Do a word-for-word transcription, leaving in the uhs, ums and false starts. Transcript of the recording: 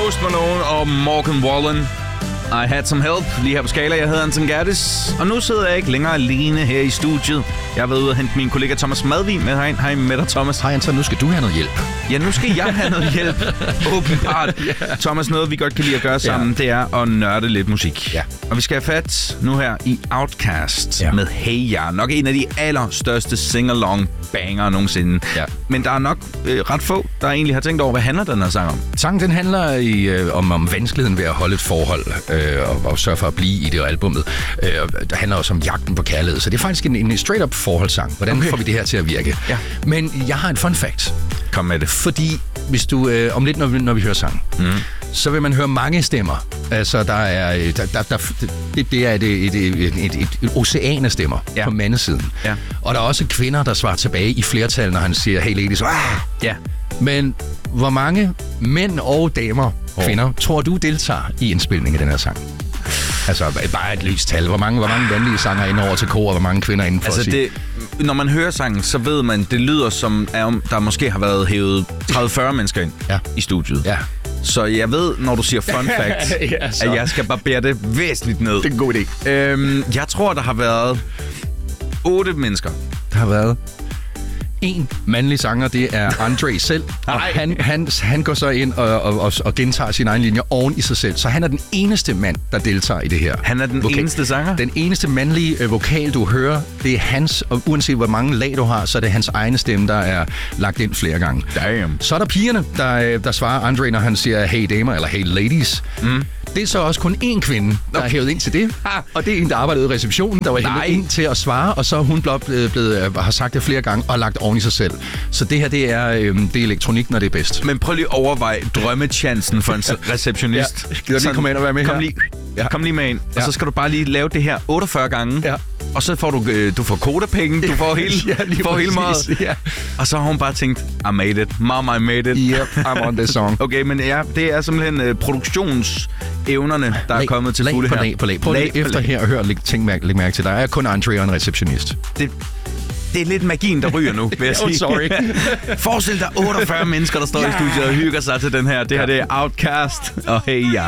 Post Malone og Morgan Wallen. I had some help lige her på Skala. Jeg hedder Anton Gertis, og nu sidder jeg ikke længere alene her i studiet. Jeg har været ude og hente min kollega Thomas Madvig med herind. Hej med dig, Thomas. Hej Anton, nu skal du have noget hjælp. Ja, nu skal jeg have noget hjælp. Åbenbart. yeah. Thomas, noget vi godt kan lide at gøre sammen, yeah. det er at nørde lidt musik. Ja. Og vi skal have fat nu her i Outkast ja. med Hey Ya. Nok en af de allerstørste sing-along banger nogensinde. Ja. Men der er nok øh, ret få, der egentlig har tænkt over, hvad handler den her sang om? Sangen den handler i, øh, om, om vanskeligheden ved at holde et forhold øh, og, og sørge for at blive i det albumet. Øh, der handler også om jagten på kærlighed. Så det er faktisk en, en straight-up forholdssang. Hvordan okay. får vi det her til at virke? Ja. Men jeg har en fun fact. Kom med det. Fordi hvis du, øh, om lidt når vi, når vi hører sang, mm. så vil man høre mange stemmer. Altså, der er, der, der, der, det, det er et, et, et, et, et, et ocean af stemmer ja. på mandesiden. Ja. Og der er også kvinder, der svarer tilbage i flertal, når han siger, hey ladies, ah! Ja. Men hvor mange mænd og damer, oh. kvinder, tror du deltager i indspilningen af den her sang? Altså, bare et løst tal. Hvor mange, hvor mange mandlige sanger er inde over til kor, og hvor mange kvinder er inde for altså, at sige? Det, når man hører sangen, så ved man, det lyder som, om der måske har været hævet tredive til fyrre mennesker ind ja. i studiet. Ja. Så jeg ved, når du siger fun fact, ja, at jeg skal barbere det væsentligt ned. Det er en god idé. Øhm, jeg tror, der har været otte mennesker. Der har været en mandlig sanger, det er André selv. Og han, han, han går så ind og, og, og, og gentager sin egen linje oven i sig selv. Så han er den eneste mand, der deltager i det her. Han er den vokal. eneste sanger? Den eneste mandlige øh, vokal, du hører, det er hans, og uanset hvor mange lag du har, så er det hans egne stemme, der er lagt ind flere gange. Damn. Så er der pigerne, der, der svarer André, når han siger hey damer, eller hey ladies. Mm. Det er så også kun én kvinde, der okay. er hævet ind til det. Og det er en, der arbejdede i receptionen, der var hævet ind til at svare. Og så er hun blot blevet, blevet, har sagt det flere gange og lagt oven i sig selv. Så det her, det er, øhm, det er elektronik, når det er bedst. Men prøv lige at overveje drømmechancen for en receptionist. Ja. Gider du lige komme ind og være med kom her? Lige, ja. Kom lige med ind. Ja. Og så skal du bare lige lave det her otteogfyrre gange. Ja. Og så får du, øh, du får kodapenge, du får hele, ja, du får hele meget. Ja. Og så har hun bare tænkt, I made it. Mama, I made it. Yep, I'm on this song. Okay, men ja, det er simpelthen øh, produktionsevnerne, der lag, er kommet til fulde her. Lag på lag. Prøv lige efter her og hør og læg, tænk, læg mærke til, der er kun André og en receptionist. Det, det er lidt magien, der ryger nu, vil jeg sige. Oh, sorry. Forestil dig otteogfyrre mennesker, der står ja. i studiet og hygger sig til den her. Det her, det er Outkast og Hey Ya.